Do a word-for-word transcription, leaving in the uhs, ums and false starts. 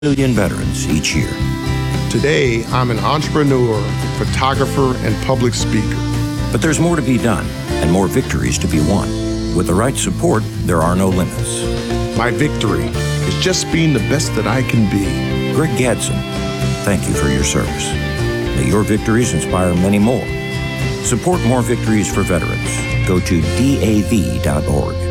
million veterans each year. Today, I'm an entrepreneur, photographer, and public speaker. But there's more to be done and more victories to be won. With the right support, there are no limits. My victory is just being the best that I can be. Greg Gadsden, thank you for your service. May your victories inspire many more. Support more victories for veterans. Go to D A V dot org.